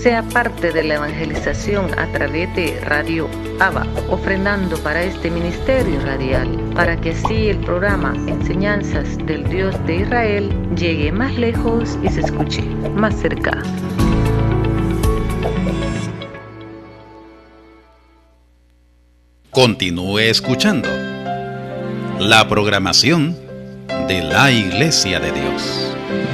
Sea parte de la evangelización a través de Radio Abba, ofrendando para este ministerio radial, para que así el programa Enseñanzas del Dios de Israel llegue más lejos y se escuche más cerca. Continúe escuchando la programación de la Iglesia de Dios.